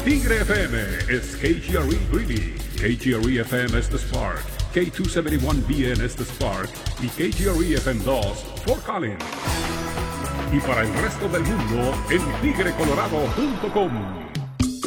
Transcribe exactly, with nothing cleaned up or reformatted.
Tigre F M is K G R E Greeley, K G R E F M es The Spark, K two seventy-one B N es The Spark y K G R E F M dos Fort Collins. Y para el resto del mundo en tigre colorado punto com.